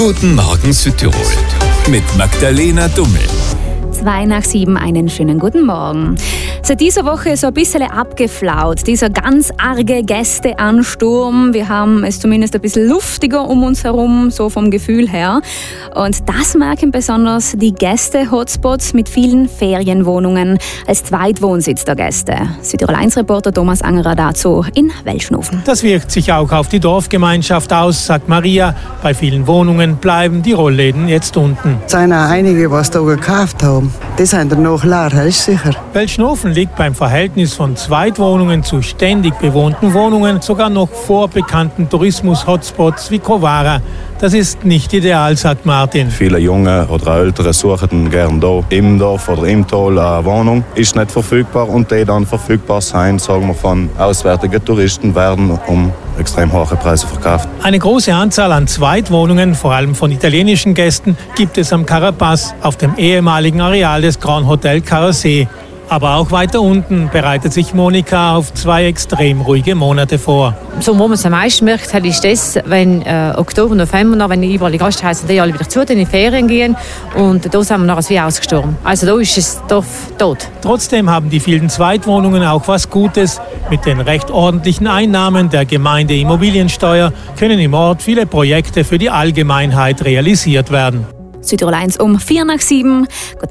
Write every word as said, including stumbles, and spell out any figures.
Guten Morgen Südtirol mit Magdalena Dummel. Zwei nach sieben, einen schönen guten Morgen. Seit dieser Woche ist so ein bisschen abgeflaut, dieser ganz arge Gästeansturm. Wir haben es zumindest ein bisschen luftiger um uns herum, so vom Gefühl her. Und das merken besonders die Gäste-Hotspots mit vielen Ferienwohnungen als Zweitwohnsitz der Gäste. Südtirol eins Reporter Thomas Angerer dazu in Welschnofen. Das wirkt sich auch auf die Dorfgemeinschaft aus, sagt Maria. Bei vielen Wohnungen bleiben die Rollläden jetzt unten. Es sind auch einige, die es hier gekauft haben. Die sind noch leer, das ist sicher. Welschnofen liegt beim Verhältnis von Zweitwohnungen zu ständig bewohnten Wohnungen sogar noch vor bekannten Tourismus-Hotspots wie Kowara. Das ist nicht ideal, sagt Martin. Viele Junge oder Ältere suchen gerne hier im Dorf oder im Tal eine Wohnung. Ist nicht verfügbar und die dann verfügbar sein, sagen wir, von auswärtigen Touristen werden um extrem hohe Preise verkauft. Eine große Anzahl an Zweitwohnungen, vor allem von italienischen Gästen, gibt es am Carapaz, auf dem ehemaligen Areal des Grand Hotel Carasee. Aber auch weiter unten bereitet sich Monika auf zwei extrem ruhige Monate vor. So, wo man es am meisten merkt, ist das, wenn äh, Oktober, November, noch, wenn überall die Gasthäuser die alle wieder zu, in die Ferien gehen. Und da sind wir noch wie ausgestorben. Also da ist das Dorf tot. Trotzdem haben die vielen Zweitwohnungen auch was Gutes. Mit den recht ordentlichen Einnahmen der Gemeindeimmobiliensteuer können im Ort viele Projekte für die Allgemeinheit realisiert werden. Südtirol eins um vier nach sieben. Guten